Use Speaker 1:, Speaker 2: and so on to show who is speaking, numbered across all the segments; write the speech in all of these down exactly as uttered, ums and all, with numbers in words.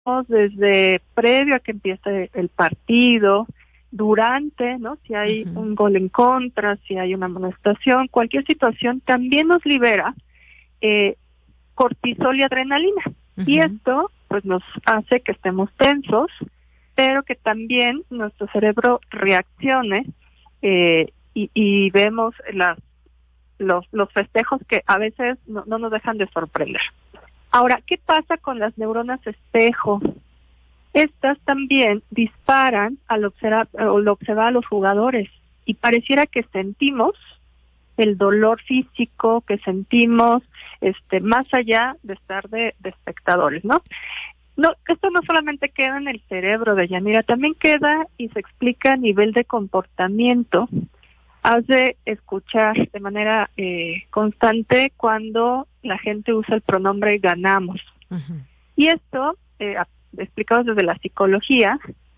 Speaker 1: desde previo a que empiece el partido, durante, ¿no? Si hay uh-huh. un gol en contra, si hay una amonestación, cualquier situación también nos libera eh, cortisol y adrenalina. Uh-huh. Y esto, pues, nos hace que estemos tensos, pero que también nuestro cerebro reaccione eh, y, y vemos las, los, los festejos que a veces no, no nos dejan de sorprender. Ahora, ¿qué pasa con las neuronas espejo? Estas también disparan al observar, al observar a los jugadores y pareciera que sentimos el dolor físico, que sentimos este más allá de estar de, de espectadores, ¿no? No, esto no solamente queda en el cerebro de Yanira, también queda y se explica a nivel de comportamiento. Has de escuchar de manera eh, constante cuando la gente usa el pronombre ganamos. Uh-huh. Y esto, eh, explicado desde la psicología,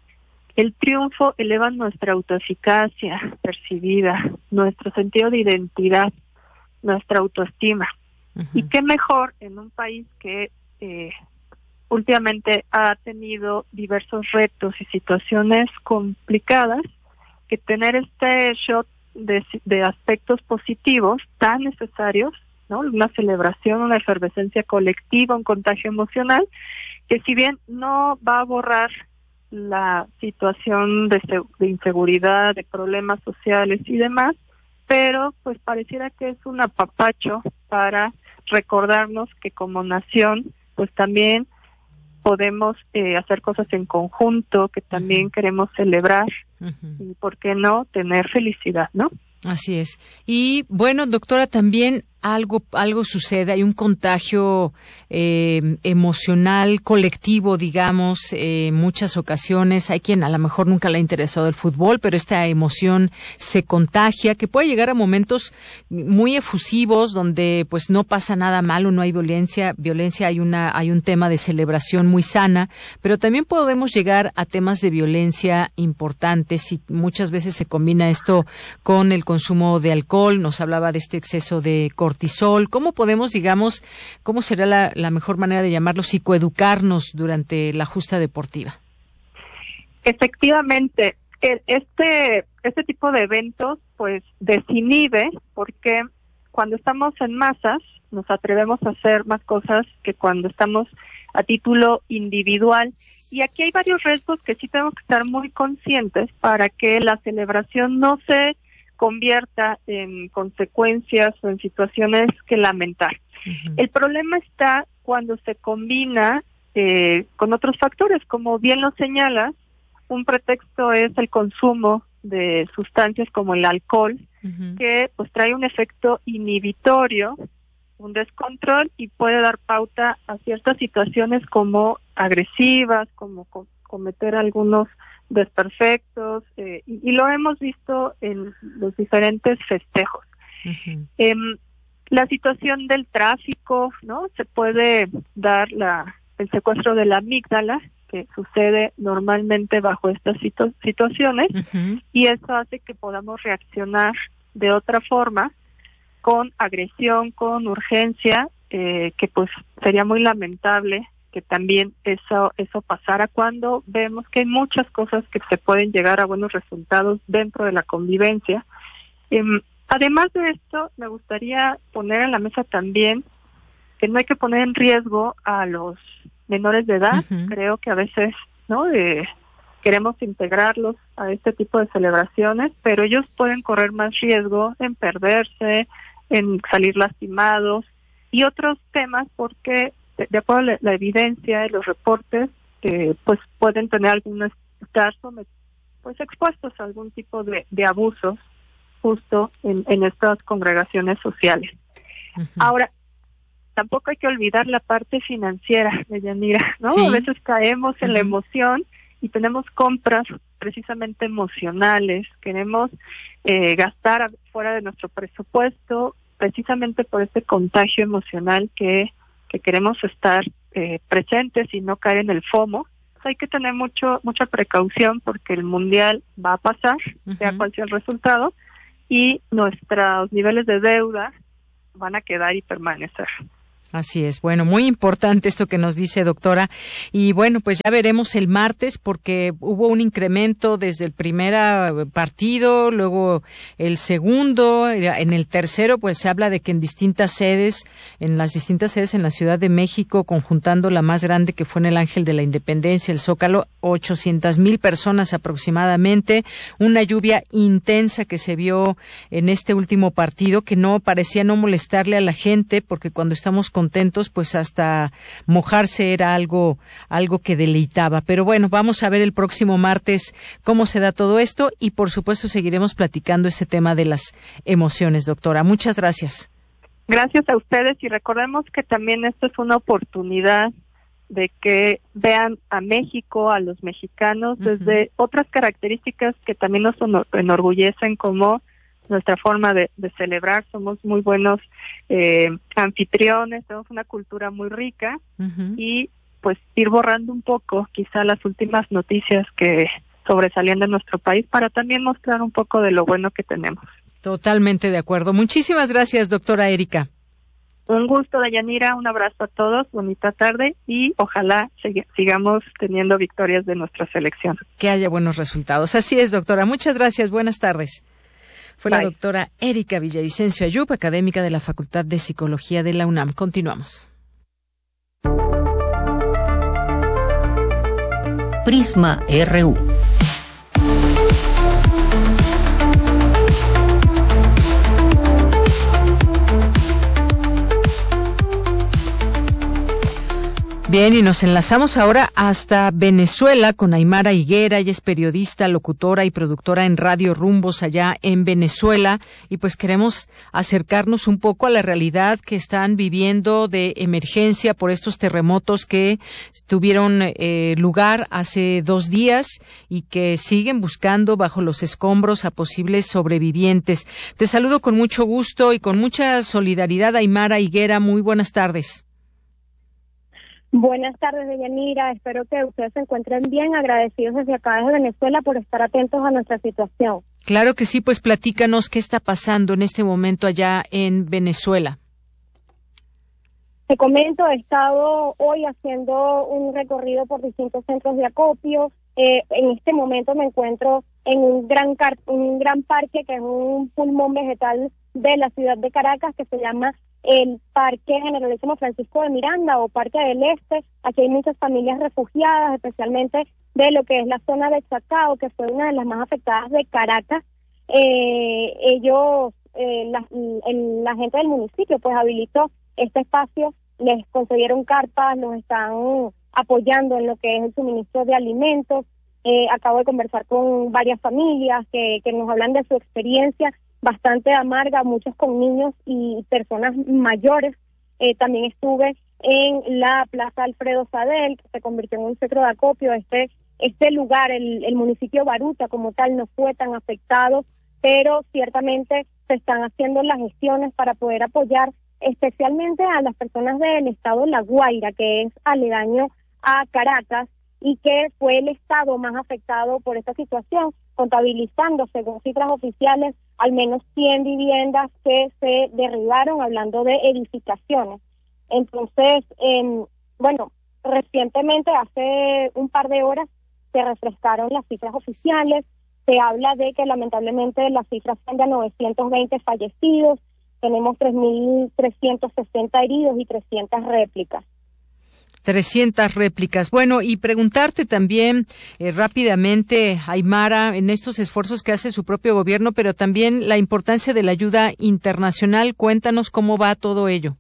Speaker 1: el triunfo eleva nuestra autoeficacia percibida, nuestro sentido de identidad, nuestra autoestima. Uh-huh. Y qué mejor en un país que eh, últimamente ha tenido diversos retos y situaciones complicadas, que tener este shot De, de aspectos positivos tan necesarios, ¿no? Una celebración, una efervescencia colectiva, un contagio emocional, que si bien no va a borrar la situación de, de inseguridad, de problemas sociales y demás, pero pues pareciera que es un apapacho para recordarnos que como nación, pues también podemos eh, hacer cosas en conjunto, que también uh-huh. queremos celebrar uh-huh. y, ¿por qué no?, tener felicidad, ¿no?
Speaker 2: Así es. Y, bueno, doctora, también algo algo sucede, hay un contagio eh, emocional, colectivo, digamos, en eh, muchas ocasiones. Hay quien a lo mejor nunca le ha interesado el fútbol, pero esta emoción se contagia, que puede llegar a momentos muy efusivos, donde pues no pasa nada malo, no hay violencia, violencia hay una hay un tema de celebración muy sana, pero también podemos llegar a temas de violencia importantes y muchas veces se combina esto con el consumo de alcohol. Nos hablaba de este exceso de cortisol. ¿Cómo podemos, digamos, cómo será la, la mejor manera de llamarlo, psicoeducarnos durante la justa deportiva?
Speaker 1: Efectivamente, este este tipo de eventos pues desinhibe, porque cuando estamos en masas nos atrevemos a hacer más cosas que cuando estamos a título individual. Y aquí hay varios riesgos que sí tenemos que estar muy conscientes para que la celebración no se convierta en consecuencias o en situaciones que lamentar. Uh-huh. El problema está cuando se combina eh, con otros factores, como bien lo señalas. Un pretexto es el consumo de sustancias como el alcohol, uh-huh. que pues trae un efecto inhibitorio, un descontrol y puede dar pauta a ciertas situaciones como agresivas, como co- cometer algunos desperfectos, eh, y, y lo hemos visto en los diferentes festejos. Uh-huh. Eh, la situación del tráfico, ¿no? Se puede dar la el secuestro de la amígdala, que sucede normalmente bajo estas situ- situaciones, uh-huh. y eso hace que podamos reaccionar de otra forma, con agresión, con urgencia, eh, que pues sería muy lamentable que también eso eso pasara cuando vemos que hay muchas cosas que se pueden llegar a buenos resultados dentro de la convivencia. Eh, además de esto, me gustaría poner en la mesa también que no hay que poner en riesgo a los menores de edad. Uh-huh. Creo que a veces, ¿no?, eh, queremos integrarlos a este tipo de celebraciones, pero ellos pueden correr más riesgo en perderse, en salir lastimados y otros temas, porque de acuerdo a la evidencia y los reportes, eh, pues pueden tener algunos, estar pues expuestos a algún tipo de, de abusos justo en, en estas congregaciones sociales. Uh-huh. Ahora, tampoco hay que olvidar la parte financiera de Yanira, ¿no? Sí. A veces caemos en uh-huh. la emoción y tenemos compras precisamente emocionales, queremos eh, gastar fuera de nuestro presupuesto precisamente por este contagio emocional que que queremos estar eh, presentes y no caer en el FOMO. Pues hay que tener mucho mucha precaución porque el mundial va a pasar, uh-huh. sea cual sea el resultado, y nuestros niveles de deuda van a quedar y permanecer.
Speaker 2: Así es. Bueno, muy importante esto que nos dice, doctora. Y bueno, pues ya veremos el martes, porque hubo un incremento desde el primer partido, luego el segundo, en el tercero, pues se habla de que en distintas sedes, en las distintas sedes en la Ciudad de México, conjuntando la más grande que fue en el Ángel de la Independencia, el Zócalo, ochocientas mil personas aproximadamente, una lluvia intensa que se vio en este último partido, que no parecía no molestarle a la gente, porque cuando estamos con contentos, pues hasta mojarse era algo algo que deleitaba. Pero bueno, vamos a ver el próximo martes cómo se da todo esto y por supuesto seguiremos platicando este tema de las emociones, doctora. Muchas gracias.
Speaker 1: Gracias a ustedes y recordemos que también esto es una oportunidad de que vean a México, a los mexicanos, uh-huh. desde otras características que también nos enorgullecen, como nuestra forma de, de celebrar. Somos muy buenos eh, anfitriones, tenemos una cultura muy rica uh-huh. y pues ir borrando un poco quizá las últimas noticias que sobresalían de nuestro país para también mostrar un poco de lo bueno que tenemos.
Speaker 2: Totalmente de acuerdo. Muchísimas gracias, doctora Erika.
Speaker 1: Un gusto, Deyanira, un abrazo a todos, bonita tarde y ojalá sig- sigamos teniendo victorias de nuestra selección.
Speaker 2: Que haya buenos resultados. Así es, doctora. Muchas gracias. Buenas tardes. Fue Bye. La doctora Erika Villavicencio Ayub, académica de la Facultad de Psicología de la UNAM. Continuamos.
Speaker 3: Prisma R U.
Speaker 2: Bien, y nos enlazamos ahora hasta Venezuela con Aymara Higuera. Ella es periodista, locutora y productora en Radio Rumbos allá en Venezuela. Y pues queremos acercarnos un poco a la realidad que están viviendo de emergencia por estos terremotos que tuvieron eh, lugar hace dos días y que siguen buscando bajo los escombros a posibles sobrevivientes. Te saludo con mucho gusto y con mucha solidaridad, Aymara Higuera. Muy buenas tardes.
Speaker 4: Buenas tardes, Deyanira. Espero que ustedes se encuentren bien. Agradecidos desde acá desde Venezuela por estar atentos a nuestra situación.
Speaker 2: Claro que sí, pues platícanos qué está pasando en este momento allá en Venezuela.
Speaker 4: Te comento, he estado hoy haciendo un recorrido por distintos centros de acopio. Eh, en este momento me encuentro en un gran car- un gran parque que es un pulmón vegetal de la ciudad de Caracas que se llama el Parque Generalísimo Francisco de Miranda o Parque del Este. Aquí hay muchas familias refugiadas, especialmente de lo que es la zona de Chacao, que fue una de las más afectadas de Caracas. Eh, ellos, eh, la, el, la gente del municipio, pues habilitó este espacio, les concedieron carpas, los están apoyando en lo que es el suministro de alimentos. Eh, acabo de conversar con varias familias que, que nos hablan de su experiencia bastante amarga, muchos con niños y personas mayores. Eh, también estuve en la Plaza Alfredo Sadel, que se convirtió en un centro de acopio. Este este lugar, el, el municipio Baruta como tal, no fue tan afectado, pero ciertamente se están haciendo las gestiones para poder apoyar especialmente a las personas del estado La Guaira, que es aledaño a Caracas, y que fue el estado más afectado por esta situación, contabilizando, según cifras oficiales, al menos cien viviendas que se derribaron, hablando de edificaciones. Entonces, eh, bueno, recientemente, hace un par de horas, se refrescaron las cifras oficiales. Se habla de que lamentablemente las cifras son de novecientos veinte fallecidos, tenemos tres mil trescientos sesenta heridos y trescientas réplicas.
Speaker 2: trescientas réplicas. Bueno, y preguntarte también eh, rápidamente, Aymara, en estos esfuerzos que hace su propio gobierno, pero también la importancia de la ayuda internacional. Cuéntanos cómo va todo ello.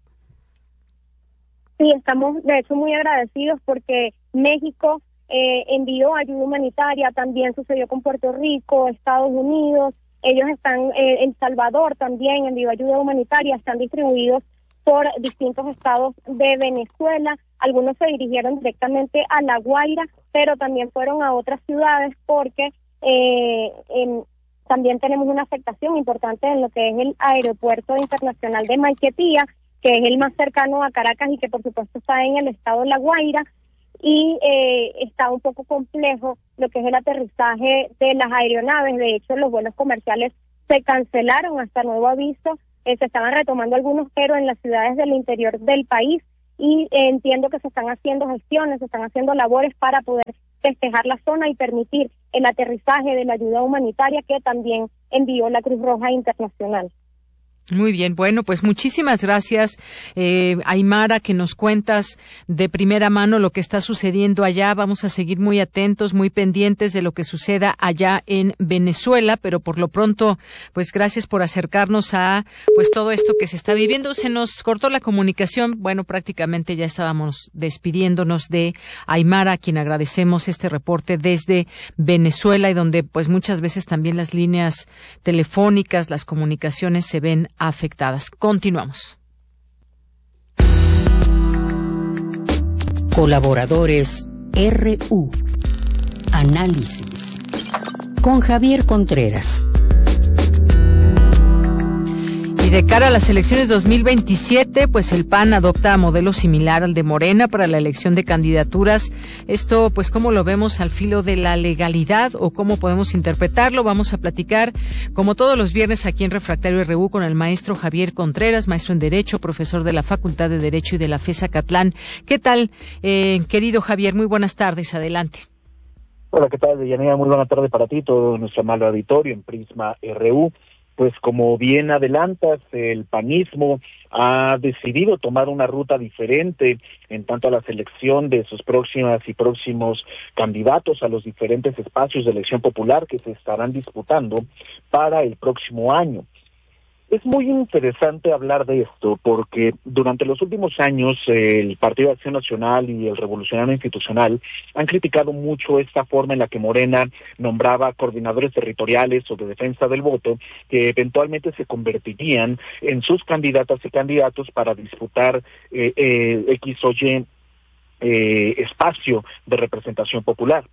Speaker 4: Sí, estamos de hecho muy agradecidos porque México eh, envió ayuda humanitaria, también sucedió con Puerto Rico, Estados Unidos, ellos están, eh, El Salvador también envió ayuda humanitaria, están distribuidos por distintos estados de Venezuela. Algunos se dirigieron directamente a La Guaira, pero también fueron a otras ciudades porque eh, en, también tenemos una afectación importante en lo que es el aeropuerto internacional de Maiquetía, que es el más cercano a Caracas y que por supuesto está en el estado de La Guaira, y eh, está un poco complejo lo que es el aterrizaje de las aeronaves. De hecho, los vuelos comerciales se cancelaron hasta nuevo aviso eh, se estaban retomando algunos, pero en las ciudades del interior del país, y eh, entiendo que se están haciendo gestiones, se están haciendo labores para poder despejar la zona y permitir el aterrizaje de la ayuda humanitaria que también envió la Cruz Roja Internacional.
Speaker 2: Muy bien, bueno, pues muchísimas gracias, eh, Aymara, que nos cuentas de primera mano lo que está sucediendo allá. Vamos a seguir muy atentos, muy pendientes de lo que suceda allá en Venezuela, pero por lo pronto, pues gracias por acercarnos a pues todo esto que se está viviendo. Se nos cortó la comunicación, bueno, prácticamente ya estábamos despidiéndonos de Aymara, a quien agradecemos este reporte desde Venezuela, y donde pues muchas veces también las líneas telefónicas, las comunicaciones se ven afectadas. Continuamos.
Speaker 3: Colaboradores R U. Análisis. Con Javier Contreras.
Speaker 2: Y de cara a las elecciones dos mil veintisiete, pues el P A N adopta modelo similar al de Morena para la elección de candidaturas. Esto, pues, ¿cómo lo vemos al filo de la legalidad o cómo podemos interpretarlo? Vamos a platicar, como todos los viernes, aquí en Refractario R U con el maestro Javier Contreras, maestro en Derecho, profesor de la Facultad de Derecho y de la FES Acatlán. ¿Qué tal, eh, querido Javier? Muy buenas tardes, adelante.
Speaker 5: Hola, ¿qué tal, Deyanira? Muy buena tarde para ti, todo nuestro amable auditorio en Prisma R U. Pues como bien adelantas, el panismo ha decidido tomar una ruta diferente en tanto a la selección de sus próximas y próximos candidatos a los diferentes espacios de elección popular que se estarán disputando para el próximo año. Es muy interesante hablar de esto porque durante los últimos años el Partido de Acción Nacional y el Revolucionario Institucional han criticado mucho esta forma en la que Morena nombraba coordinadores territoriales o de defensa del voto que eventualmente se convertirían en sus candidatas y candidatos para disputar eh, eh, X o Y eh, espacio de representación popular.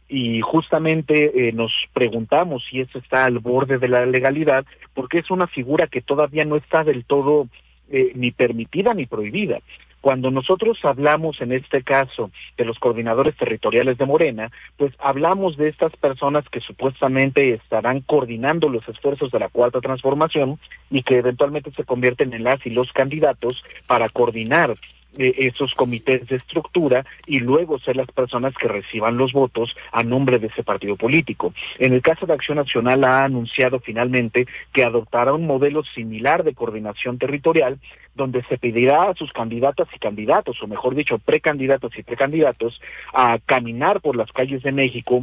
Speaker 5: Y justamente eh, nos preguntamos si eso está al borde de la legalidad, porque es una figura que todavía no está del todo eh, ni permitida ni prohibida. Cuando nosotros hablamos en este caso de los coordinadores territoriales de Morena, pues hablamos de estas personas que supuestamente estarán coordinando los esfuerzos de la Cuarta Transformación y que eventualmente se convierten en las y los candidatos para coordinar Eh, esos comités de estructura y luego ser las personas que reciban los votos a nombre de ese partido político. En el caso de Acción Nacional ha anunciado finalmente que adoptará un modelo similar de coordinación territorial donde se pedirá a sus candidatas y candidatos, o mejor dicho, precandidatos y precandidatos, a caminar por las calles de México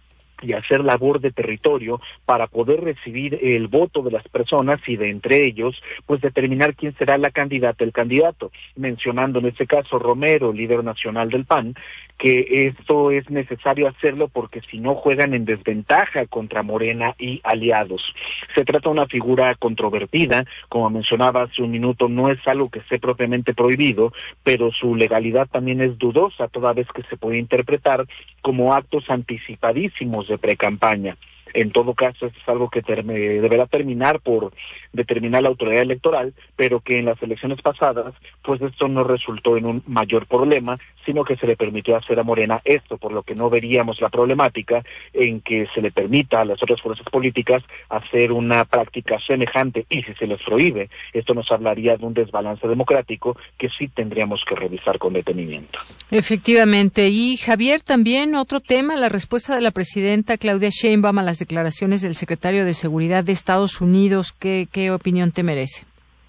Speaker 5: y hacer labor de territorio para poder recibir el voto de las personas y de entre ellos, pues determinar quién será la candidata, el candidato, mencionando en este caso Romero, líder nacional del P A N, que esto es necesario hacerlo porque si no juegan en desventaja contra Morena y aliados. Se trata de una figura controvertida, como mencionaba hace un minuto, no es algo que esté propiamente prohibido, pero su legalidad también es dudosa, toda vez que se puede interpretar como actos anticipadísimos de precampaña. En todo caso, esto es algo que term- deberá terminar por determinar la autoridad electoral, pero que en las elecciones pasadas, pues esto no resultó en un mayor problema, sino que se le permitió hacer a Morena esto, por lo que no veríamos la problemática en que se le permita a las otras fuerzas políticas hacer una práctica semejante, y si se les prohíbe, esto nos hablaría de un desbalance democrático que sí tendríamos que revisar con detenimiento.
Speaker 2: Efectivamente. Y Javier, también otro tema, la respuesta de la presidenta Claudia Sheinbaum a las declaraciones del secretario de Seguridad de Estados Unidos. ¿Qué, qué opinión te merece?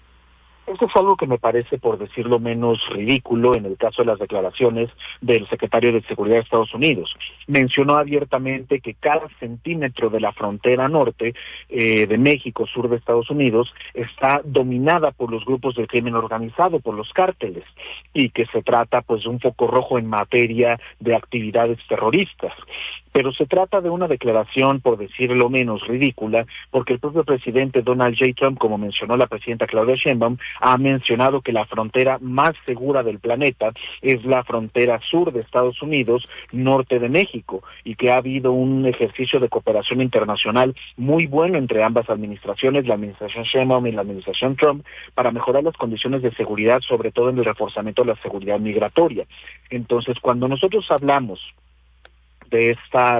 Speaker 5: Esto es algo que me parece, por decirlo menos, ridículo en el caso de las declaraciones del secretario de Seguridad de Estados Unidos. Mencionó abiertamente que cada centímetro de la frontera norte eh, de México, sur de Estados Unidos, está dominada por los grupos del crimen organizado, por los cárteles, y que se trata pues de un foco rojo en materia de actividades terroristas. Pero se trata de una declaración, por decirlo menos, ridícula, porque el propio presidente Donald J. Trump, como mencionó la presidenta Claudia Sheinbaum, ha mencionado que la frontera más segura del planeta es la frontera sur de Estados Unidos, norte de México, y que ha habido un ejercicio de cooperación internacional muy bueno entre ambas administraciones, la administración Sheinbaum y la administración Trump, para mejorar las condiciones de seguridad, sobre todo en el reforzamiento de la seguridad migratoria. Entonces, cuando nosotros hablamos de estas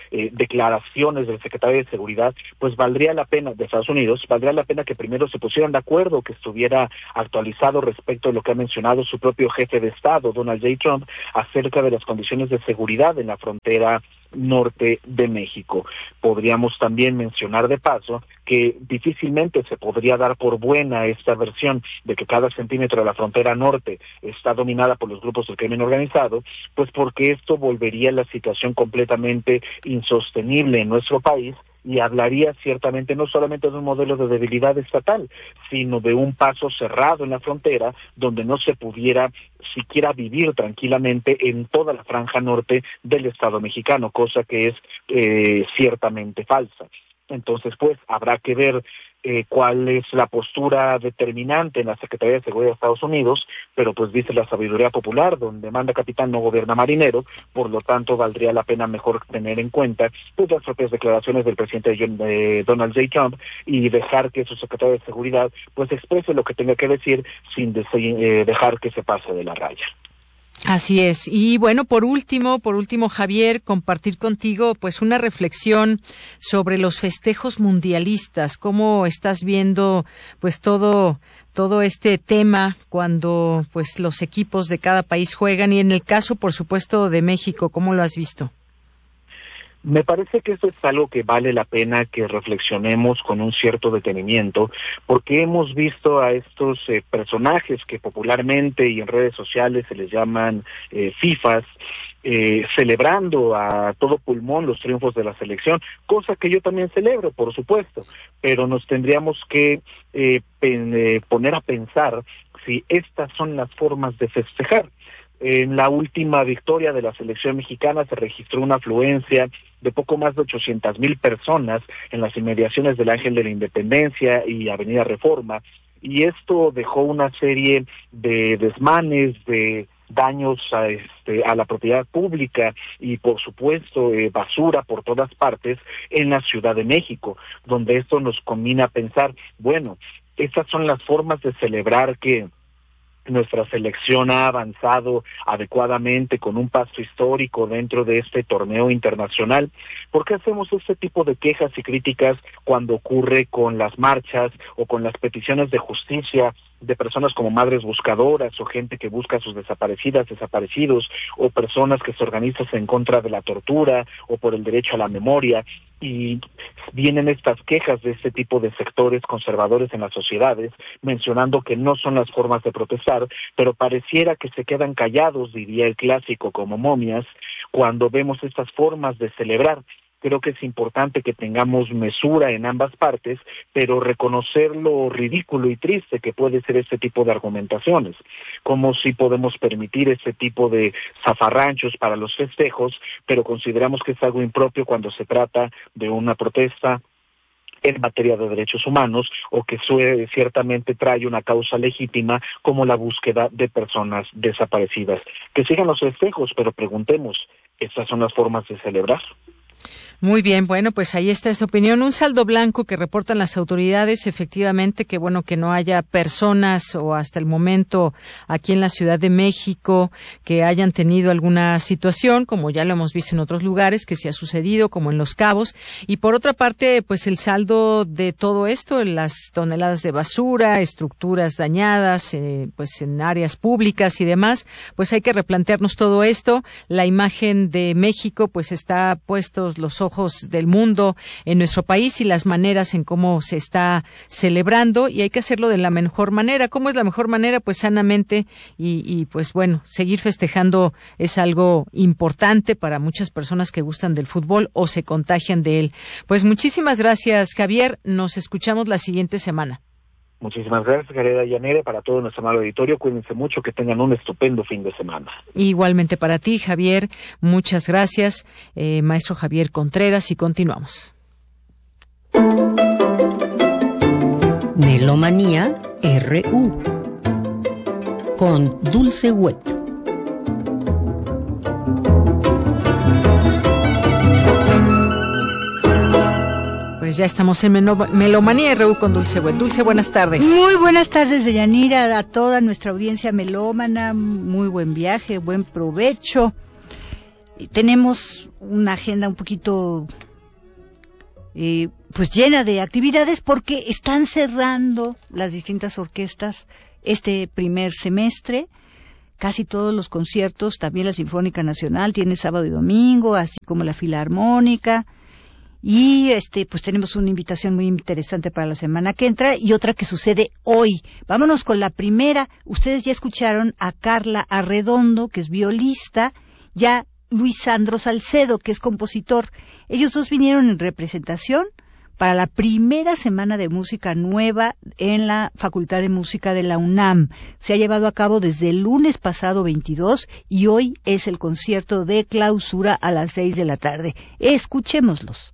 Speaker 5: eh, declaraciones del secretario de Seguridad, pues valdría la pena, de Estados Unidos, valdría la pena que primero se pusieran de acuerdo, que estuviera actualizado respecto a lo que ha mencionado su propio jefe de Estado, Donald J. Trump, acerca de las condiciones de seguridad en la frontera norte de México. Podríamos también mencionar de paso que difícilmente se podría dar por buena esta versión de que cada centímetro de la frontera norte está dominada por los grupos del crimen organizado, pues porque esto volvería la situación completamente insostenible en nuestro país y hablaría ciertamente no solamente de un modelo de debilidad estatal, sino de un paso cerrado en la frontera donde no se pudiera siquiera vivir tranquilamente en toda la franja norte del Estado mexicano, cosa que es eh, ciertamente falsa. Entonces, pues, habrá que ver eh, cuál es la postura determinante en la Secretaría de Seguridad de Estados Unidos, pero pues dice la sabiduría popular, donde manda capitán no gobierna marinero, por lo tanto valdría la pena mejor tener en cuenta pues las propias declaraciones del presidente John, eh, Donald J. Trump y dejar que su secretario de Seguridad pues exprese lo que tenga que decir sin de, eh, dejar que se pase de la raya.
Speaker 2: Así es. Y bueno, por último, por último, Javier, compartir contigo pues una reflexión sobre los festejos mundialistas. ¿Cómo estás viendo pues todo todo este tema cuando pues los equipos de cada país juegan? Y en el caso, por supuesto, de México, ¿cómo lo has visto?
Speaker 5: Me parece que esto es algo que vale la pena que reflexionemos con un cierto detenimiento, porque hemos visto a estos eh, personajes que popularmente y en redes sociales se les llaman eh, FIFAs, eh, celebrando a todo pulmón los triunfos de la selección, cosa que yo también celebro, por supuesto, pero nos tendríamos que eh, pen, eh, poner a pensar si estas son las formas de festejar. En la última victoria de la selección mexicana se registró una afluencia de poco más de ochocientas mil personas en las inmediaciones del Ángel de la Independencia y Avenida Reforma, y esto dejó una serie de desmanes, de daños a, este, a la propiedad pública y, por supuesto, eh, basura por todas partes en la Ciudad de México, donde esto nos conmina a pensar, bueno, estas son las formas de celebrar que nuestra selección ha avanzado adecuadamente con un paso histórico dentro de este torneo internacional. ¿Por qué hacemos este tipo de quejas y críticas cuando ocurre con las marchas o con las peticiones de justicia de personas como madres buscadoras o gente que busca a sus desaparecidas, desaparecidos, o personas que se organizan en contra de la tortura o por el derecho a la memoria? Y vienen estas quejas de este tipo de sectores conservadores en las sociedades, mencionando que no son las formas de protestar, pero pareciera que se quedan callados, diría el clásico, como momias, cuando vemos estas formas de celebrar. Creo que es importante que tengamos mesura en ambas partes, pero reconocer lo ridículo y triste que puede ser este tipo de argumentaciones. Como si podemos permitir este tipo de zafarranchos para los festejos, pero consideramos que es algo impropio cuando se trata de una protesta en materia de derechos humanos o que suele, ciertamente trae una causa legítima como la búsqueda de personas desaparecidas. Que sigan los festejos, pero preguntemos, ¿estas son las formas de celebrar?
Speaker 2: Muy bien, bueno, pues ahí está esa opinión. Un saldo blanco que reportan las autoridades, efectivamente, que bueno que no haya personas o hasta el momento aquí en la Ciudad de México que hayan tenido alguna situación, como ya lo hemos visto en otros lugares, que se ha sucedido, como en Los Cabos. Y por otra parte, pues el saldo de todo esto, las toneladas de basura, estructuras dañadas, eh, pues en áreas públicas y demás, pues hay que replantearnos todo esto. La imagen de México, pues está puestos los ojos del mundo en nuestro país y las maneras en cómo se está celebrando, y hay que hacerlo de la mejor manera. ¿Cómo es la mejor manera? Pues sanamente, y, y pues bueno, seguir festejando es algo importante para muchas personas que gustan del fútbol o se contagian de él. Pues muchísimas gracias, Javier. Nos escuchamos la siguiente semana.
Speaker 5: Muchísimas gracias, querida Yanere, para todo nuestro amable auditorio. Cuídense mucho, que tengan un estupendo fin de semana.
Speaker 2: Igualmente para ti, Javier. Muchas gracias, eh, maestro Javier Contreras, y continuamos.
Speaker 3: Melomanía R U con Dulce Wet.
Speaker 2: Pues ya estamos en Melomanía R U con Dulce Wet. Dulce, buenas tardes.
Speaker 6: Muy buenas tardes, Deyanira, a toda nuestra audiencia melómana. Muy buen viaje, buen provecho. tenemos una agenda un poquito eh, pues llena de actividades porque están cerrando las distintas orquestas este primer semestre. Casi todos los conciertos, también la Sinfónica Nacional tiene sábado y domingo, así como la Filarmónica. Y este pues tenemos una invitación muy interesante para la semana que entra y otra que sucede hoy. Vámonos con la primera. Ustedes ya escucharon a Carla Arredondo, que es violista, ya Luis Sandro Salcedo, que es compositor. Ellos dos vinieron en representación para la primera semana de música nueva en la Facultad de Música de la UNAM. Se ha llevado a cabo desde el lunes pasado veintidós y hoy es el concierto de clausura a las seis de la tarde. Escuchémoslos.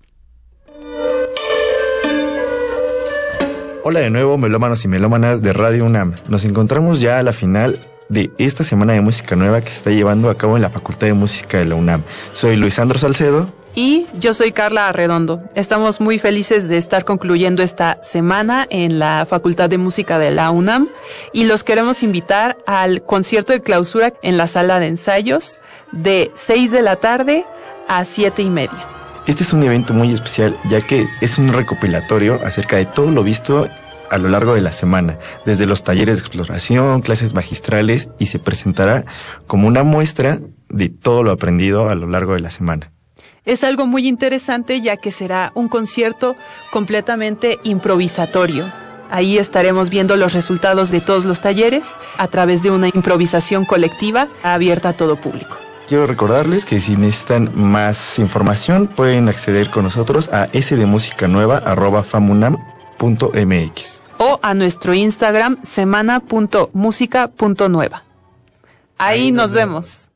Speaker 7: Hola de nuevo, melómanos y melómanas de Radio UNAM. Nos encontramos ya a la final de esta semana de música nueva que se está llevando a cabo en la Facultad de Música de la UNAM. Soy Luis Sandro Salcedo.
Speaker 8: Y yo soy Carla Arredondo. Estamos muy felices de estar concluyendo esta semana en la Facultad de Música de la UNAM y los queremos invitar al concierto de clausura en la sala de ensayos de seis de la tarde a siete y media.
Speaker 7: Este es un evento muy especial ya que es un recopilatorio acerca de todo lo visto a lo largo de la semana, desde los talleres de exploración, clases magistrales, y se presentará como una muestra de todo lo aprendido a lo largo de la semana.
Speaker 8: Es algo muy interesante ya que será un concierto completamente improvisatorio. Ahí estaremos viendo los resultados de todos los talleres a través de una improvisación colectiva abierta a todo público.
Speaker 7: Quiero recordarles que si necesitan más información pueden acceder con nosotros a sdmusicanueva arroba famunam punto mx
Speaker 8: o a nuestro Instagram semana punto música punto nueva. Ahí, Ahí nos, nos vemos.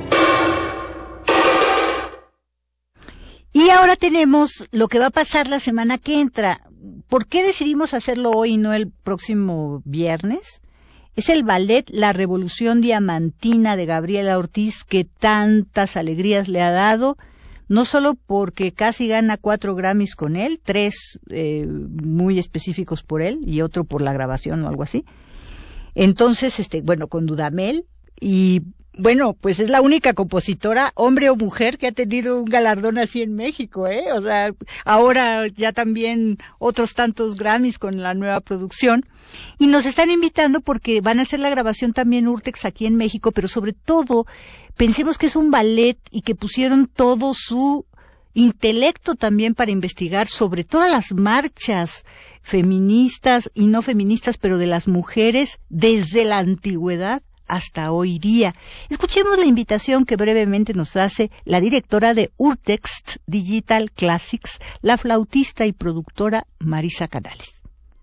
Speaker 6: Y ahora tenemos lo que va a pasar la semana que entra. ¿Por qué decidimos hacerlo hoy y no el próximo viernes? Es el ballet La Revolución Diamantina de Gabriela Ortiz, que tantas alegrías le ha dado, no solo porque casi gana cuatro Grammys con él, tres eh, muy específicos por él y otro por la grabación o algo así. Entonces, este, bueno, con Dudamel, y bueno, pues es la única compositora, hombre o mujer, que ha tenido un galardón así en México, ¿eh? O sea, ahora ya también otros tantos Grammys con la nueva producción. Y nos están invitando porque van a hacer la grabación también Urtext aquí en México, pero sobre todo, pensemos que es un ballet y que pusieron todo su intelecto también para investigar sobre todas las marchas feministas y no feministas, pero de las mujeres desde la antigüedad hasta hoy día. Escuchemos la invitación que brevemente nos hace la directora de Urtext Digital Classics, la flautista y productora Marisa Canales.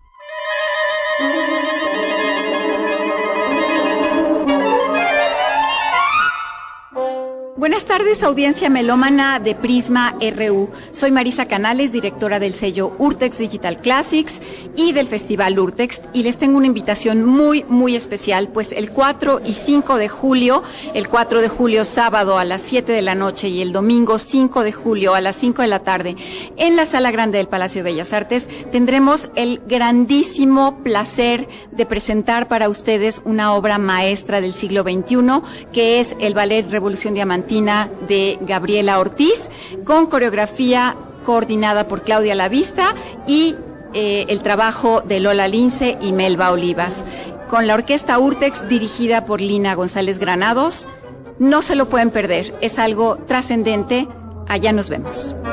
Speaker 9: Buenas tardes, audiencia melómana de Prisma R U. Soy Marisa Canales, directora del sello Urtext Digital Classics y del Festival Urtext, y les tengo una invitación muy, muy especial, pues el cuatro y cinco de julio, el cuatro de julio sábado a las siete de la noche y el domingo cinco de julio a las cinco de la tarde, en la Sala Grande del Palacio de Bellas Artes, tendremos el grandísimo placer de presentar para ustedes una obra maestra del siglo veintiuno, que es el Ballet Revolución Diamantina de Gabriela Ortiz, con coreografía coordinada por Claudia Lavista y eh, el trabajo de Lola Lince y Melba Olivas, con la orquesta Urtext dirigida por Lina González Granados. No se lo pueden perder, es algo trascendente. Allá nos vemos.